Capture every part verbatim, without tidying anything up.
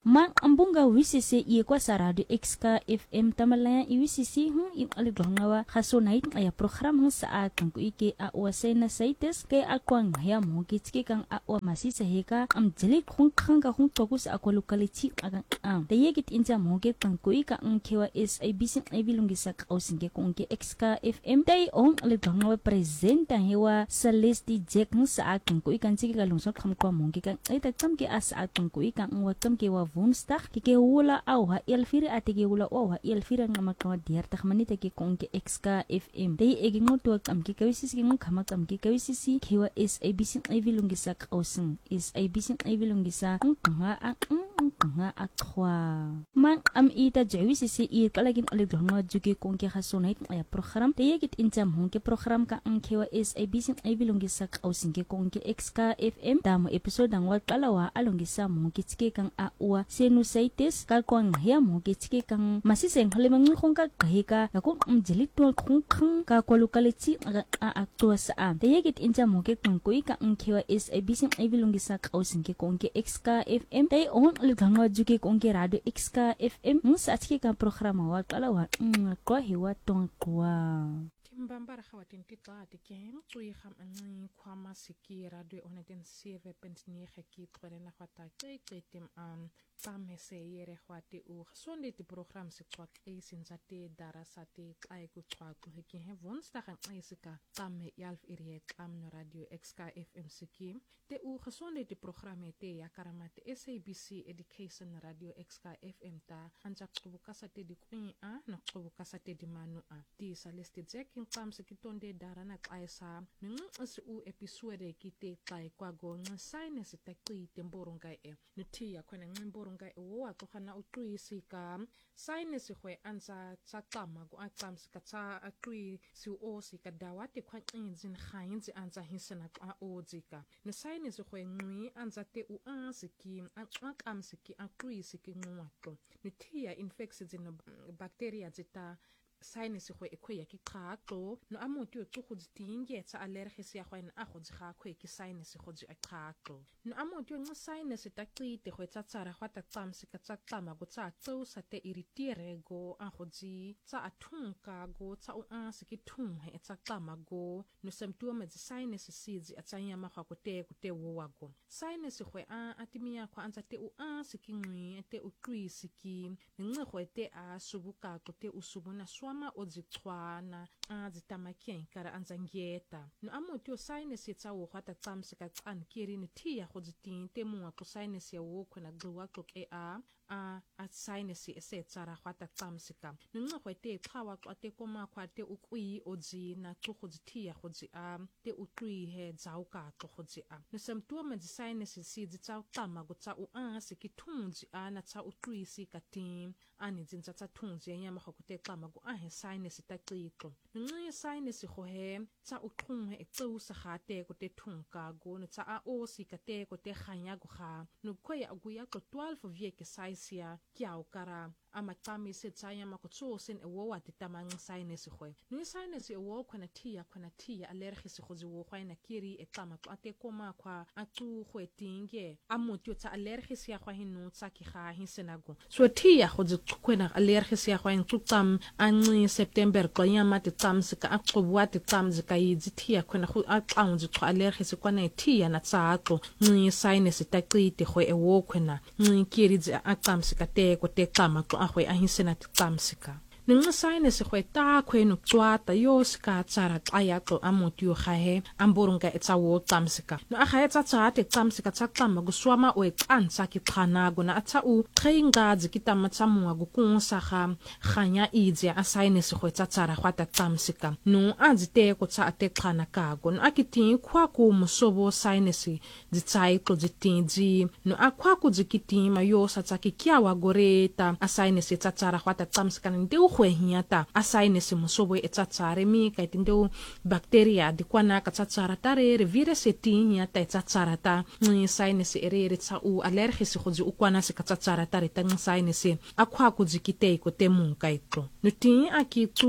mang ambunga wisisi i kwa sa radio X K F M tamalaya i wisisi hung in aliglangawa khaso nait aya program hung sa atang ku ike a wasena saites kay akwang haya mo kitski kang a wa masisa heka am jelik hung khanga hung tokus akwa lokality agang am dayegit inja mo ke kang ku ika ang kewa is ay bisin ay bilungi sa kausinge kung ke X K F M day ong aliglangawa presenta hewa sa listi jek hung sa atang ku ikan sige kalungsot kam kwa mo ke kang ay tagtam ke as atang ku ika ang wakam ke wa vunstag ke wala aw ha elfira ate ke wala aw ha elfira nga makwa diar tak manita ke kung ke X K F M day eging mo tuwag am ke kawisis ke ng kamak am ke kawisisi kewa is ay bisin ay bilungi sa kausin is ay bisin ay bilungi sa ang nga ang nga akwa mang am ita jawi sisi i kalagin aliglangawa juge kung ke khasonait ay program dayegit injam hung ke program ka ang kewa is ay bisin ay bilungi sa kausin ke kung ke X K F M damo episode ang wal kalawa along sa mo kitske kang awa sinusitis kalkwang hya mo kitske kang masiseng halimang kung ka kahika akong amjelit tol kung kang ka kwalukalitsi a aktua sa am dayegit injam mo ke kung kui ka ang kewa is ay bisin ay bilungi sa kausin ke kung ke X K F M day on aliglangawa juge kung ke radio X K F M mo sa atike kang programa wal kalawa kwa hiwa tong kwa Mbambara khawatin tita tikem tui kham angi kwama siki radio onaten seve pentni khaki tore na khata kai kai tim am tame se yere khwati u khsonde ti program se kwak e sinzate darasate ai ku chwa ku heki he von sta khan ai sika tame yalf iriye am no radio X K F M siki te u khsonde ti program te ya karamate S A B C education radio X K F M ta anja kubuka sate di kuin a na kubuka sate di manu a ti saleste jekin tam se kitonde darana kaisa nung as u episode kite tai kwa go nsaine se takui temborunga e nutia kwana ngimborunga e wo ko khana utui sika saine se khwe anza tsatama go atsam sika tsa atui si o sika dawate kwa inzin khainzi anza hisana a ozika ne saine se khwe ngwi anza te u asiki akam siki atui siki ngwato nutia infections in bacteria zita sinus khwe ekhwe ya ki qaqo no amoti o tsugu dinge tsa allergies ya khwena a khotsi ga khwe ki sinus khotsi a qaqo no amoti o nqa sinus ta qite khwe tsa tsara khwata tsamsi ka tsa tsama go tsa tso sa te iritiere go a khotsi tsa athunka go tsa u a se ki thung he tsa tsama go no symptom tsa sinus sizi a tsanya ma khwa ko te ko te wo wa go sinus khwe a atimia khwa anza te u a se ki ngwi te u qwi siki nqe khwe te a subuka ko te usubuna ma odzichwana azitamakien kara anzangeta no amoti o sinus etsa wo khata tsamsika tsan kirini thia khodzitin temunga ko sinus ya wo khona gluwa ko ke a a a sinus ese tsara khata tsamsika nngwe khote qhawa qate koma khwate ukui odzi na tsokhozithia khodzi a te utui he dzauka tsokhozhi a no symptom of sinus si dzau tama go tsa u a se kithunzi a na tsa utui si katin ani dzinza tsa thunzi nyama khote tama go a he sinus ta qito nngwe sinus kho he tsa uqhung he tsu sa khate ko te thunka go no tsa a o si kate ko te khanya go kha no khoya gu ya ko twelve vie ke saisia kiao kara amatami se tsaya makotso sen ewo wati tamang sinus khwe ni sinus ewo khona thia khona thia allergies khozi wo khwaina kiri etama ate koma khwa atu khwetinge amotyo tsa allergies ya khwa hinu tsa ki kha hisenago so thia khozi khwena allergies ya khwa ntutsam anci September kwanya mate tsam sika aqobwati tsam zika yizi thia khwena khu aqaunzi khwa allergies kwana thia na tsaaqo ni sinus taqite khwe ewo khwena ni kiri zi aqam sika te ko te tsama ahwe ahinsena tsamsika ningqa sinus khwe ta khwenu tswata yoska tsara qaya to amotyo khahe amborunga etsawo tsamsika no akha etsa tsate tsamsika tsaqama guswama o eqansa ki qhana go na atsa u qhinga zikitama tsamwa go kunsa kha khanya ize a sinus khwe tsara khwata tsamsika no azite ko tsa ate qhana ka go no akiti khwa ku musobo sinus zitsai to zitinzi no akwa ku zikitima yosa tsaki kyawa goreta a sinus tsara khwata tsamsika ndu hiata asainesi musobo etsatsare mi kaitindeu bacteria dikwana katsatsara tare virus etinya ta etsatsara ta ni sainesi erere tsa u allergies khozi ukwana se katsatsara tare ta sainesi akwa kuzikite ko temun kaito nuti akitu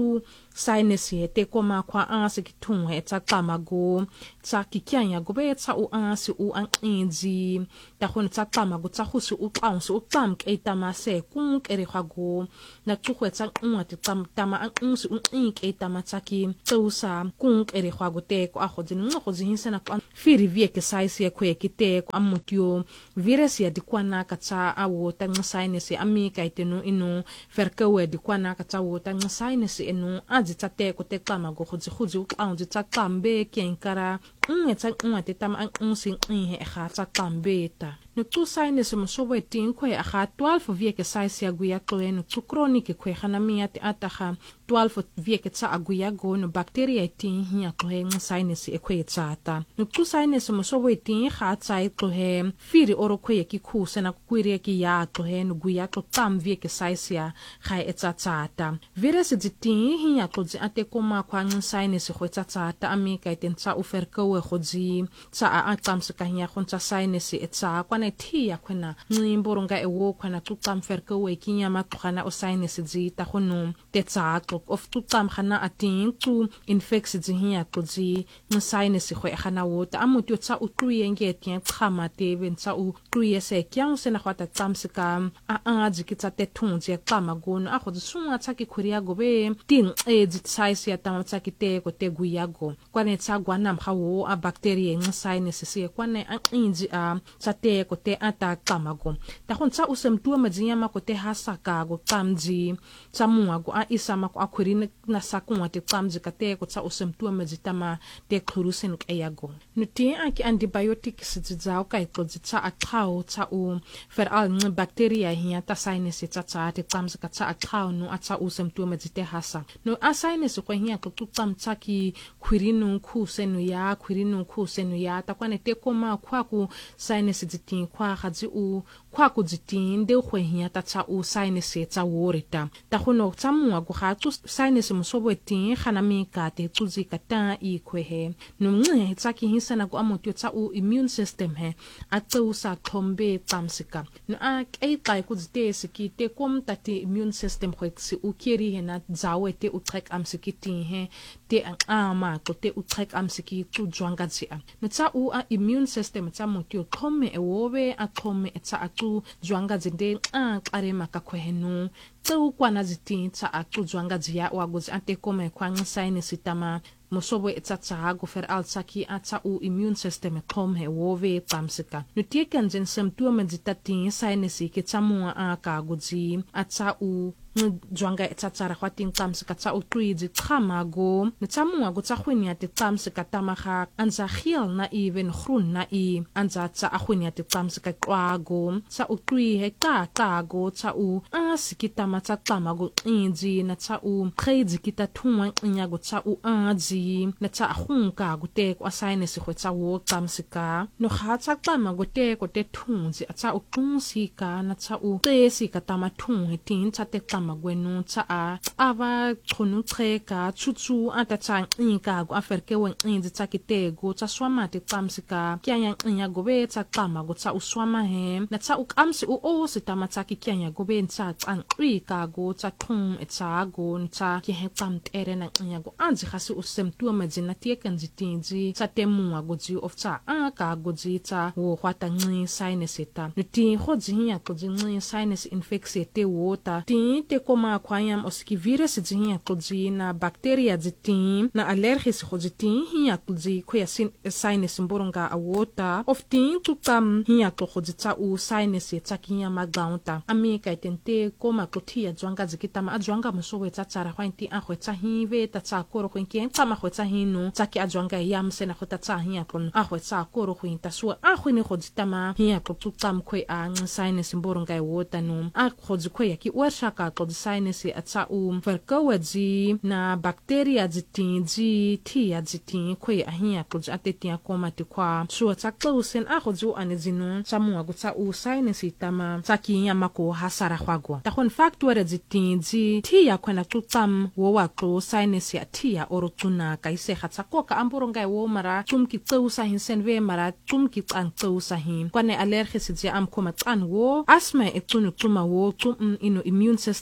sinus ye te koma kwa ansi ki tunga e ta tamago ta ki kianya go be ta u ansi u an inzi ta khon ta tamago ta khusi u qaunsi u tam ke tama se kung ere khago na tsukhwe ta unga te tam tama an unsi u in ke tama ta ki tsusa kung ere khago te ko a khodin ngo khodin sena ko firi vie ke size ye kwe ki te ko amutio virus ya di kwana ka ta awo ta sinus ami ka itenu inu ferkewe di kwana ka ta wo ta sinus enu azi ta te ko te tamago khudzi khudzi u qaunzi ta tambe kenkara unga ta unga te tama an unsi in he kha ta tambe ta no tu sinus mo so wetin ko ya kha twelve vie ke size ya guya ko no tu chronic ko khana mi ati ataha twelve vie ke tsa aguya go no bacteria tin hi ko he sinus e ko tsa ta no tu sinus mo so wetin kha tsa ko he firi oro ko ye ki khu sena ku ri ki ya to he no guya to tam vie ke size ya kha e tsa tsa ta virus di tin hi ya ko ate ko ma kwa sinus ko tsa tsa ta ami ka ten tsa u fer ko we khodzi tsa a tam se ka hi ya khon tsa sinus e tsa kwa na tia kwena ngimboronga e wo kwena tu tam fer ko we kinya ma khana o sinus di ta khono te tsa to of tu tam khana atin tu infects di hi ya ko di no sinus ko e khana wo ta amutu tsa u tu yenge tien khama te ven tsa u tu yese kyang se na khata tam se ka a a di ki tsa te thun je kama go no a kho sunga tsa ki khoria go be tin e di size ya tam tsa ki te ko te guya go kwane tsa gwanam khawo a bacteria ng sinus se kwane an inji a tsa te ko te ata kamago ta khon tsa usem tu majinya ma ko te hasaka go tamji tsa muwa go a isa ma ko akhuri na sakun te tamji ka te ko tsa usem tu majitama te khrusen ka yago no te aki antibiotics tsao kai ko tsa akhao tsa u fer al bacteria hi ta sinus tsa tsa te tamji ka tsa akhao no atsa usem tu majite hasa no a sinus ko hi ko tu tam tsa ki khurinu khu senu ya khurinu khu senu ya ta kwane te ko ma khwa ku sinus tin kwa khazi u kwa ku dzitin de khwehia ta tsa u sinus tsa worita ta khono tsamwa go kha tsu sinus mo sobo tin khana mi ka te tsuzi ka ta i khwehe no nge tsa ki hisana go amotyo tsa u immune system he a tsu sa thombe tsamsika no a kai kai ku dzite siki te kom ta te immune system khwexi u keri he na zawe te u trek amsiki tin he te an ama ko te u trek amsiki tu jwanga tsia no tsa u a immune system tsa motyo thome e wobe a thome etsa atu jwanga zinde a kare makakhwenu tsu kwana zitin tsa atu jwanga zia wagozi ante kome kwa sinus tama mosobo etsa tsa go fer alsaki atsa u immune system thome he wobe tamsika no tiekan jen symptom zitatin sinus ke tsamua a ka gozi atsa u jwanga etsatsara khwating tsamsika tsa u tuizi khamago nitsamua go tsa khwini ati tsamsika tamaga anza khial na even grun na i anza tsa akhwini ati tsamsika kwago tsa u tui he ka ka go tsa u asikita matsa tamago inji na tsa u khezi kita thunwa nyago tsa u aji na tsa khunka go te ko sinus go tsa wo tsamsika no kha tsa tamago te ko te thunzi atsa u tunsika na tsa u tesika tamathung he tin tsa te magwenu tsa a ava khonu treka tsutsu ata tsa inka go aferke wen inzi tsa kitego tsa swama te tsamsika kyanya nya gobe tsa kama go tsa uswama he na tsa ukamsi u o sitama tsa kyanya gobe tsa tsan rika go tsa thum etsa go tsa ki he tsam tere na nya go anzi khasi usemtu amajina tie kanjitinji tsa temua go ji of tsa aka go ji tsa wo khwata ngi sinus eta ti khoji nya ko ji ngi sinus infection te wota ti te koma kwayam oski virus jinya kuji na bacteria jitin na allergies khojitin hiya kuji khoya sinus mboronga awota oftin tutam hiya to khojita u sinus tsakinya magdaunta ami kaitente koma kothia jwanga jikitama ajwanga musowe tsatsara khwainti a khwetsa hive tatsa koro khwenki tsama khwetsa hinu tsaki ajwanga yam sena khota tsa hiya kon a khwetsa koro khwinta su a khwini khojitama hiya ko tutam khwe a sinus mboronga awota no a khojikhoya ki washaka ko sinus atsa u verkowaji na bacteria jitinji tia jitin khoi ahia ko atetia koma ti kwa so tsa klausen a khoju anezinu samua go tsa u sinus tama tsaki nya mako hasara khwago ta khon factor jitinji tia khona tutam wo wa ko sinus ya tia orotuna kaise khatsa ko ka amboronga wo mara tumki tsausa hin senve mara tumki tsang tsausa hin kwane allergies ji am koma tsan wo asma etunu tuma wo tum ino immune system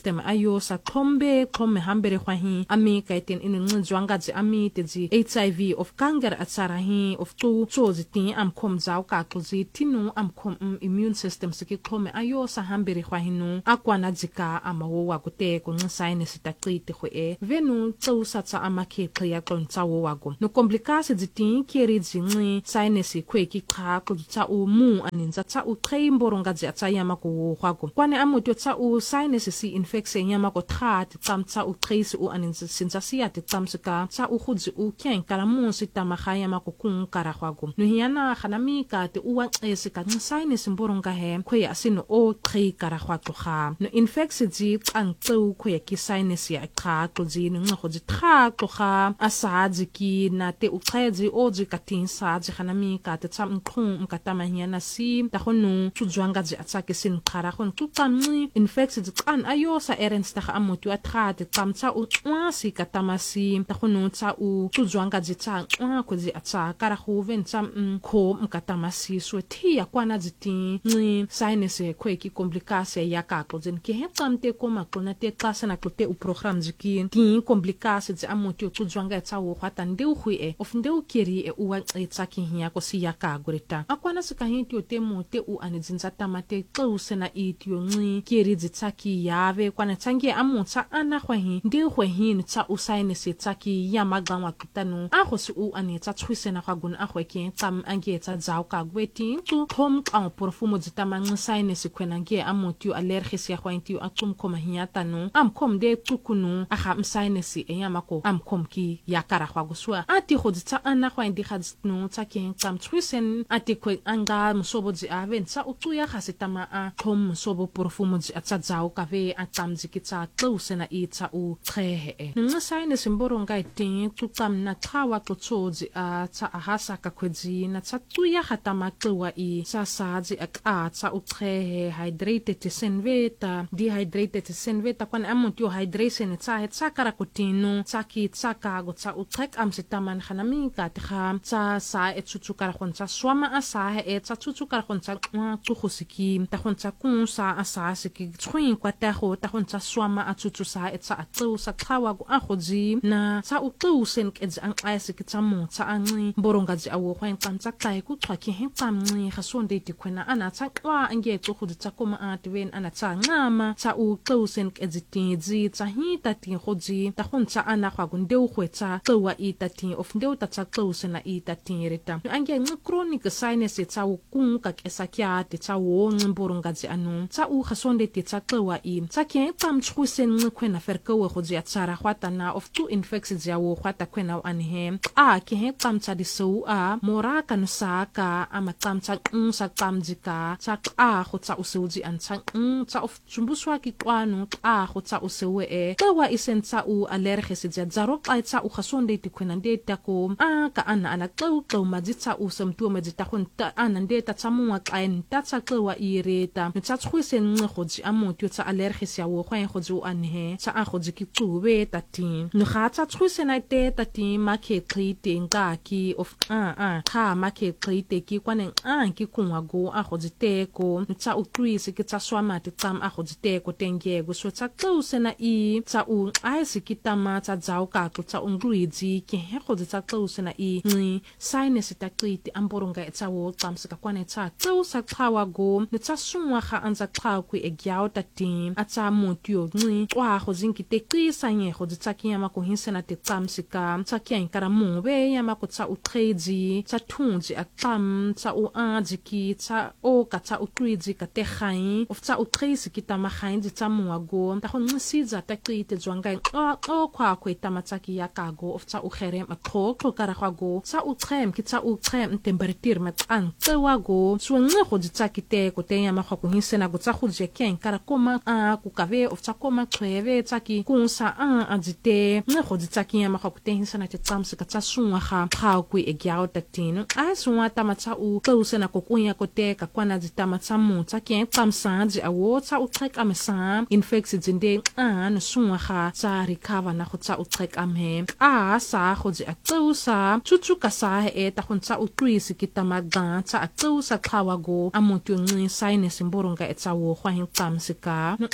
system ayo sa khombe khome hambere khwahi ami kaiten inu ngzwanga zi ami te zi H I V of kangar atsarahi of tu chozi ti am khom zaw ka kuzi tinu am khom um, immune system siki khome ayo sa hambere khwahinu akwana zika amawo wa kute ko nsaine sitakrite khwe e venu tsu sa tsa amakhe khya kon tsawo wago no komplikasi ziti keri zingi saine si khwe ki kha ku tsa u mu aninza tsa u khei mboronga zi atsa yama ko khwago kwane amotyo tsa u saine si infection yama ko tha ti tsam tsa u khreisi u aninza sinza siya ti tsamsika tsa u khudzi u kyen kala mu sitama khaya mako kun kara khwago no hiana khanami ka te u wa esika nsaine simboronga he khwe asino o khei kara khwago kha no infection zi ang tsu khwe ki saine si a kha to zi no ngho zi tha to kha asazi ki na te u khezi o zi katin sa zi khanami ka te tsam khum katama hiana si ta khonu tujwanga zi atsake sin khara khon tu tsamni infection zi kan ayo sa erens ta amotyo atra te tsamtsa u si katama si ta khonu tsa u tujwanga zi tsa ko zi atsa kara khu ven tsam ko mkatama si so thia kwana zi ti ni saine se khwe ki komplikase ya ka ko zen ki hetam te ko ma ko na te klasa na ko te u program zi ki ti komplikase zi amotyo tujwanga tsa u khata ndeu khu e of ndeu keri e u wa tsa ki hiya ko si ya ka gorita akwana se ka hintyo te mo te u ani zinza tamate tso na ityo ni keri zi tsa ki yave kwana tsange amotsa ana khwahi ndeu khwahi ni tsa u saine se tsa ki ya maglanwa kitanu a go se u ani tsa tshwise na khwagun a khweke tsam ange tsa zaw ka gweti tu khom ka porfumo zitama saine se khwena nge amotyo allergies ya khwainti a tsum khoma hiatanu am khom de tukunu a kha msaine se e yamako am khom ki ya kara khwago swa ati khodi tsa ana khwaindi khadznu tsa ki tsam tshwisen ati khwe anga msobo zi aven tsa u ya khasitama a khom msobo porfumo zi atsa zaw ka ve a tsam zikitsa close na i tsa u khehe e nga saine simboronga iti tu tsam na thawa to tsozi a tsa ahasa ka khwezi na tsa tuya hatama twa i sa sazi a tsa u khehe hydrated senveta dehydrated senveta kwan amotyo hydration tsa tsa kara kutinu tsa ki tsa ka go tsa u trek am sitaman khanami ka tha tsa sa e tsutsu kara khon tsa swama a sa he e tsa tsutsu kara khon tsa tu khosiki ta khon tsa kun sa a sa siki tsuin kwa ta ho ta khon tsa swama a tsutsu sa e tsa a tsu sa thawa go a khoji na tsa u tu sen ke ang aisi ki tsa mo tsa angi boronga zi awo khwen tsa tsa kai ku thwa ki he tsa ngi khasonde ti khwena ana tsa kwa ange tsu khudi tsa koma atwen ana tsa ngama tsa u tu sen ke zi ti zi tsa hi ta ti khoji ta khon tsa ana khwa gun deu khwe tsa twa i ta ti of deu ta tsa tu sen na i ta ti rita ange ngi chronic sinus tsa u kun ka ke sa kya ti tsa wo ngi boronga zi anu tsa u khasonde ti tsa twa i tsa ke tam tsu sen ngi khwena fer ko khoji atsara khwata na of two infections ya wo khwata khwena an he a ke he tsamtsa di so a mora kan sa ka ama tsamtsa ng sa tsamjika tsa a khotsa usuji an tsa ng tsa of chumbuswa ki kwano a khotsa usewe e tawa isensa u allergies ja zaro ai tsa u khasonde ti khwena de ta ko a ka ana ana tau tau majitsa u samtu majita khon ta ana de ta tsamuwa kain ta tsa twa ireta tsa tshwisen ng khoji amotyo tsa allergies ya wo khwen khoju an he tsa a khoji ki tsuwe ta ti no kha tsa tshwisen ai te ta ti ma ke klite nga ki of a a kha ma ke klite ki kwane a ki kunwa go a khoji te ko tsa u twisi ki tsa swama ti tsam a khoji te ko tenge go so tsa close na i tsa u ai sikitama tsa zaw ka ko tsa ungruiji ki he khoji tsa close na i ni sinus ta klite amboronga tsa wo tsam sika kwane tsa close tsawa go tsa sunwa kha anza tsa ku e gyao ta ti a tsa motyo ni kwa khoji ki te klisa nye khoji tsa ki yama ko hinsena te tsam sika tsa ki kara mu be yama ko tsa u treji tsa tunji a tsam tsa u anji ki tsa o ka tsa u treji ka te khain of tsa u treji ki ta ma khain tsa mu ago ta khon nsiza ta klite zwanga o o kwa ko ta ma tsa ki ya ka go of tsa u kherem a kho kho kara khwa go tsa u trem ki tsa u trem temperature ma tsan tsa go so nne go tsa ki te ko te yama khwa ko hinsena go tsa khuje ken kara koma a ku ka ve of tsa koma khweve tsa ki kun sa a ajite nne go tsa ki yama khwa ko te hinsena te tsam sika tsa sunwa kha kha ku e gyao ta tino a sunwa ta ma tsa u close na ko kunya ko te ka kwana zita ma tsa mu tsa ki tsam sa ji a wo tsa u trek am sa infected zinde a no sunwa kha tsa recover na go tsa u trek am he a sa go ji a tsa chuchu ka sa e ta khon tsa u twisi ki ta ma ga tsa a tsa khawa go a mo tu ni sinus mboronga e tsa wo khwa hin tsam sika no a siki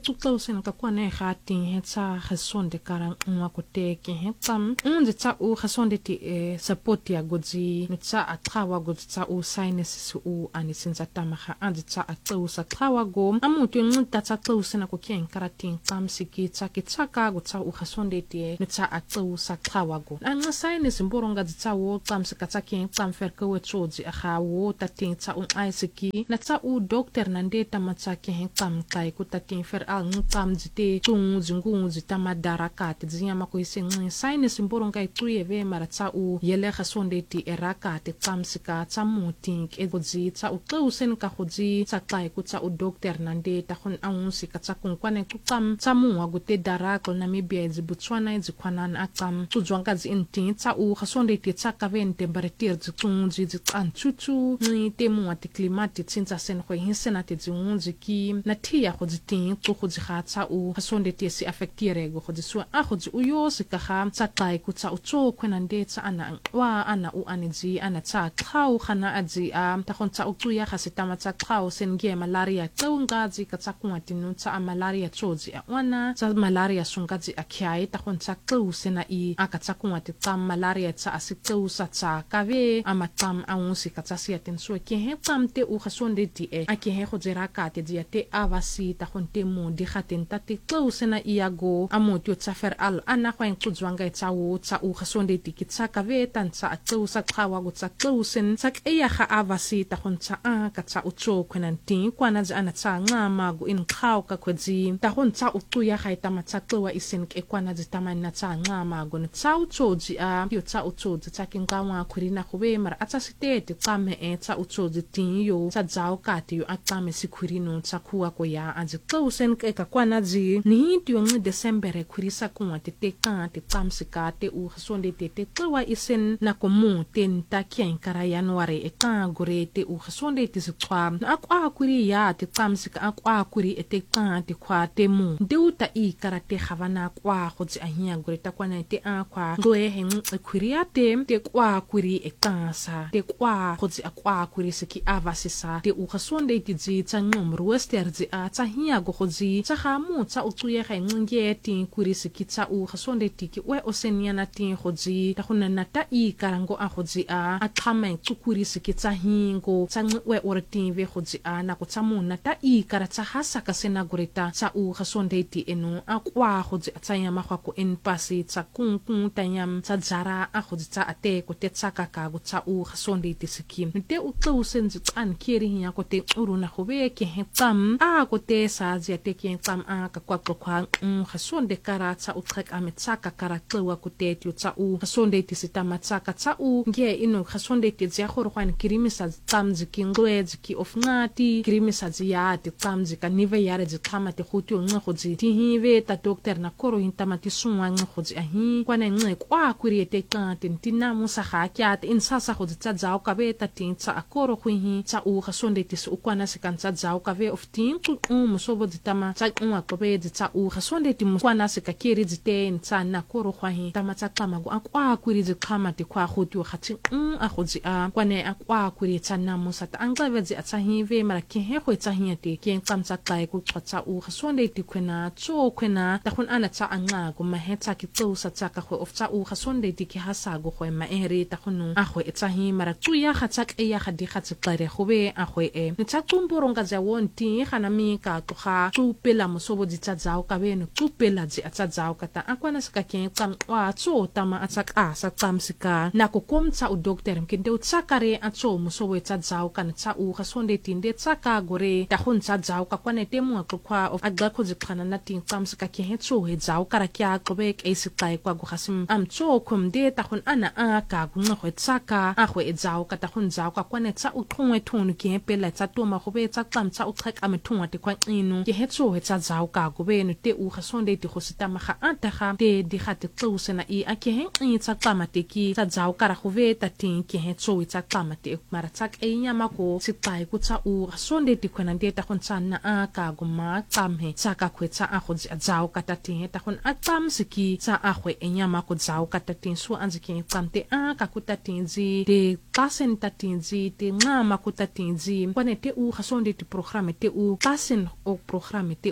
tsuklo sen ka kwane khati he tsa khasonde karang ngwa ko te ke he tsam unze tsa u khasonde ti e support ya godzi no tsa athawa godzi tsa u sinus su u ani sinza tamaha anze tsa atsu sa thawa go amutu ngita tsa tsu sena ko ken karating tsam siki tsa ki tsa ka go tsa u khasonde ti no tsa atsu sa thawa go anga sinus mboronga tsa wo tsam sika tsa ken tsam fer ko wetsozi a kha wo tating tsa u ai siki na tsa u doctor nande tamatsa ke he tsam kai ku tating fer al ngtsam jite tung zingu zitama darakati zinyama ko iseng sinus mboronga ituye ve mara tsa u yele khasonde ti erakati tsamsika tsamuting egozi tsa u tlusen ka khozi tsa kai ku tsa u doctor nande ta khon aunsi ka tsa kunkwane ku tsam tsamu wa gute darakol na mibia zibutswana zikwanan atsam tuzwanga zinti tsa u khasonde ti tsa ka ven temperature zitung zi zitsan chuchu ni temu wa klimati tsinza sen ko hinsena ti zingunzi ki na tia khozi tin tu khozi kha tsa u khasonde ti si affectire go khozi su a khozi u yo sika kha tsa kai ku tsa u cho kwenande tsa ana wa ana u aniji ana tsa khau khana aji a ta khon tsa u tuya khasitama tsa khau sen ge malaria tsaunga ji ka tsa kunati nu tsa malaria choji a wana tsa malaria sunga ji a khyai ta khon tsa klu sena i aka tsa kunati tsa malaria tsa asiktu sa tsa kave ama tam aunsi ka tsa sia ten so ke he tam te u khasonde ti e a ke he khojera ka te ji te avasi ta khon te mu di khaten ta te klu sena iago amotyo tsa fer al ana khwain tuzwanga tsa u tsa u khasonde ti ki tsa kave tan tsa klu sa khawa go tsa klu sen tsa e ya kha avasi ta khon tsa a ka tsa u cho kwenan ti kwana ja ana tsa nga ma go in khaw ka khwaji ta khon tsa u tu ya kha ta ma tsa klu isen ke kwana ja ta man na tsa nga ma go na tsa u cho ji a yo tsa u cho tsa kin ka wa khurina khube mar atsa sitete tsa me e tsa u cho ji ti yo tsa jao ka ti yo atsa me sikhurino tsa khuwa ko ya a ji klu sen ke ka kwana ji ni ti yo ngi december e khurisa ku te te ka te tsamsika te u khasonde te te twa isen na ko mu ten ta kyen kara january e ka gore te u khasonde te se twa na akwa kuri ya te tsamsika akwa kuri e te ka te kwa te mu deuta i kara te khavana kwa khotsi ahia gore ta kwana te akwa ngoe he e kuri ya te te kwa kuri e kansa te kwa khotsi akwa kuri se ki avasisa te u khasonde te ji tsa ngomru wester ji a tsa hia go khotsi tsa ha mu tsa u tsuye ga nge ti kuri se ki tsa u khasonde ti ki we osenia na ti khoji ta khona na ta i karango a khoji a a thama tsukuri se ki tsa hingo tsa we or ti ve khoji a na ko tsa mu na ta i kara tsa hasa ka sena goreta tsa u khasonde ti eno a kwa khoji tsa ya ma ko en pasi tsa kung kung tanyam tsa jara a khoji tsa ate ko te tsa ka ka go tsa u khasonde ti se ki te u tlo sen tsan kiri hiya ko te uruna khobe ke he tsam a ko te sa je te ki tsam a ka kwa ko kwa khasonde kara tsa u trek a metsaka kara tlowa ko te ti tsa u khasonde ti sita matsaka tsa u nge ino khasonde ti ja khor khwan kirimisa tsam ziki ngwe ziki of ngati kirimisa ya ti tsam zika nive yare zikama te khuti ngwe khoji ti hive ta doctor na koro hintama ti sunwa ngwe khoji ahi kwana ngwe kwa kuri te ka tin tinna musa kha kya te insasa khoji tsa jaw ka be ta tin tsa akoro khwi tsa u khasonde ti su kwana sikan tsa jaw ka ve of tin ku um sobo ditama tsa ngwa ko be tsa u khasonde ti kwana sika kiri zite tsa na koro khwahi tama tsa kama go akwa kuri zikama ti kwa khuti wa khati um a khoji a kwane akwa kuri tsa na musa ta anglawe zi atsa hive mara ke he khoi tsa hiate ke tsam tsa kai ku tsa u khasonde ti khwena cho khwena ta khun ana tsa anga go ma he tsa ki tso sa tsa ka khoi of tsa u khasonde ti ki hasa go khoi ma ere ta khunu a khoi tsa hi mara tu ya khatsa ke ya khadi khatsa klare khobe a khoi e ni tsa tumboronga za wonti khana mi ka to kha tu pela musobo di tsa zao ka be no tu pela zi atsa zao ka ta akwana ska ke tsam wa cho tama atsa ka sa tsam sika na ko kom tsa u doctor mkin de tsa kare a cho musobo tsa zao ka na tsa u khasonde tinde tsa ka gore ta khun tsa zao ka kwane te mu ko kwa of agla ko zikhana na tin tsam sika ke he cho he zao kara kya ko be ke sikai kwa go khasim am cho kum de ta khun ana a ka gu ngwe tsa ka a khwe zao ka ta khun zao ka kwane tsa u thongwe thonu ke pela tsa to ma go be tsa tsam tsa u khak am thongwa te kwa inu ke he cho he tsa zao ka go be no te u khasonde ti khosita ma kha anta kha te di kha te tso na i a ke he i tsa tsama te ki tsa zao kara go be ta tin ke he cho tsa tsama te mara tsa e nya ma ko sitai ku tsa u khasonde ti khona de ta khon tsa na a ka go ma tsam he tsa ka khwe tsa a go zao ka ta tin ta khon a tsam siki tsa a khwe e nya ma ko zao ka ta tin su anzi ke tsam te a ka ku ta tin ji te kasen ta tin ji te nga ma ku ta tin ji kwane te u khasonde ti programe te u kasen o programe te u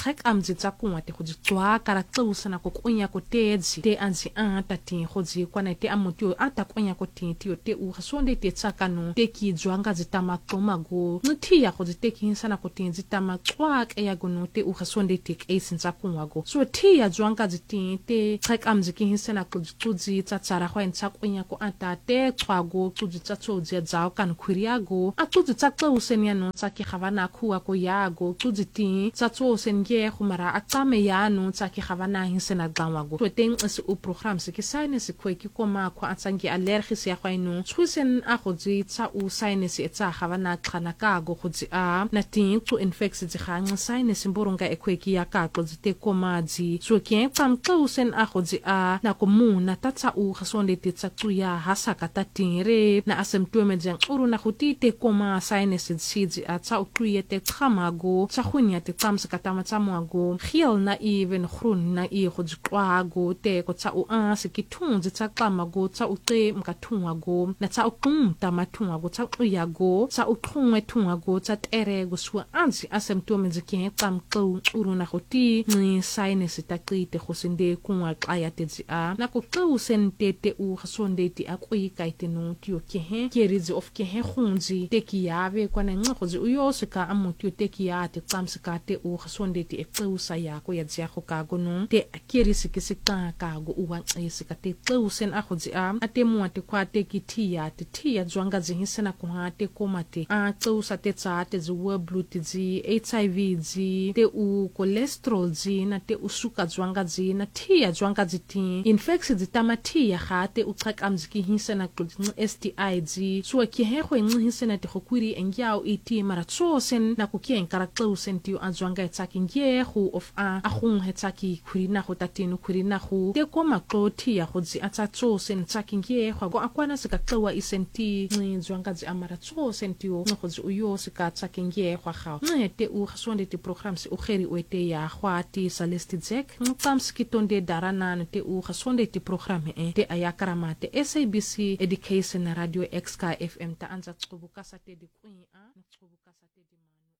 trek am zi tsa kunwa te khodi tswa kara tsusa na ko kunya ko tezi te anzi an ta tin khodi kwana te amutio ata kunya ko tin tio te u khasonde te tsaka no te ki zwanga zi tama toma go nthi ya khodi te ki sana ko tin zi tama tswa ke ya go no te u khasonde te ke sinza kunwa go so thi ya zwanga zi tin te trek am zi ki sana ko tsuzi tsa tsara khwa ntsa kunya ko ata te tswa go tsuzi tsa tsozi za kan khuriya go a tsuzi tsa tsusen ya no tsa ki khavana khuwa ko ya go tsuzi tin tsa tsosen ge khumara akame ya no tsa ki khavana hinsena glanwa go so teng is u program se ki sinus ko ki koma ko atsangi allergies ya khwaino tsusen a khodi tsa u sinus e tsa khavana khana ka go khodi a na tin to infects zi khang sinus mboronga e kweki ya ka ko te koma zi so ki tam tsusen a khodi a na ko mu na tatsa u khasonde te tsa tu ya hasaka ta tin re na asymptome jang uru na khoti te koma sinus zi a tsa u create tsamago tsa khunya te tsamsa katama tsamago khiel na even khron na i khodi kwago te ko tsa u a se ki thunzi tsa tsamago tsa u te mkathunga go na tsa u kum tamathunga go tsa u ya go tsa u thungwe thunga go tsa tere go swa anzi asymptome zi tam qu uru na khoti ni sinus ta qite khosinde kunwa qaya te zi a na ko qu sente te u khasonde ti akui kaite no tio ke he kerizi of ke he khunzi te ki yave kwana ngakhozi uyo sika amutio te ki ya te tsamsika te u khasonde ti qu sa ya ko ya dzia kho ka go no te kerisi ke sika ka go uwa sika te qu sen a khozi a ate mu ate kwa te ki thia te thia zwanga zi hisena ko ha te komate a qu sa te tsa te zi wo blood zi H I V zi te u cholesterol zi na te usuka zwanga zi na thia zwanga zi ti infections zi tamathia ga te u qhaka mziki hisena ko S T I zi so ki he go ngi hisena te khokwiri engyao iti mara tsosen na ko ki enkara qu sen ti a zwanga tsaki nge go of a a khung he tsaki khurina go tatino khurina go te koma qoti ya go zi atsa tsosen tsaki nge go akwana sika qwa isenti ngi zwanga zi amara tsosen ti o go zi uyo sika tsaki nge go ga ngi te u khasonde ti programs u kheri o te ya khwati salesti zek ngtamski tonde darana te u khasonde ti program e te ayakarama te S A B C Education Radio X K F M ta anza tsubuka sa te di kwi a tsubuka sa te di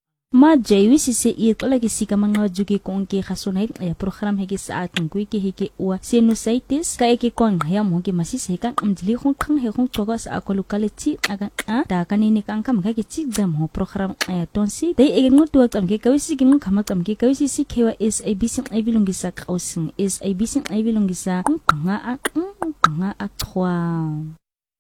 ma jaiwi sise i tola ke sika manga juki konke khasonai ya program hege sa kan kui ke hege wa sinusitis ka eke kon ya mo ke masise ka amdili khong khang he khong toga sa ko locality aga a ta kanini kan kam ka ke chi jam ho program ya tonsi dei ege ngo to tam ke kawisi ke ngama kam ke kawisi si kewa S A B C ai bilungisa kausing S A B C ai bilungisa nga a nga a khwa